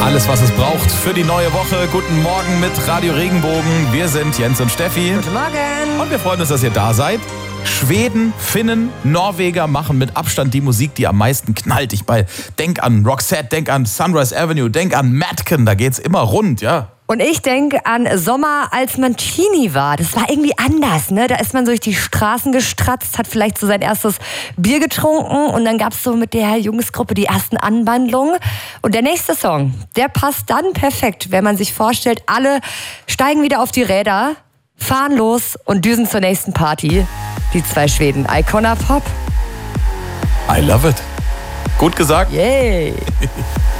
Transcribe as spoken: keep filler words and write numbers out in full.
Alles, was es braucht für die neue Woche. Guten Morgen mit Radio Regenbogen. Wir sind Jens und Steffi. Guten Morgen. Und wir freuen uns, dass ihr da seid. Schweden, Finnen, Norweger machen mit Abstand die Musik, die am meisten knallt. Ich bei, denk an Roxette, denk an Sunrise Avenue, denk an Madken, da geht's immer rund, ja. Und ich denke an Sommer, als man Teenie war. Das war irgendwie anders, ne? Da ist man so durch die Straßen gestratzt, hat vielleicht so sein erstes Bier getrunken und dann gab's so mit der Jungsgruppe die ersten Anwandlungen. Und der nächste Song, der passt dann perfekt, wenn man sich vorstellt, alle steigen wieder auf die Räder, fahren los und düsen zur nächsten Party. Die zwei Schweden, Icona Pop. I love it. Gut gesagt. Yay.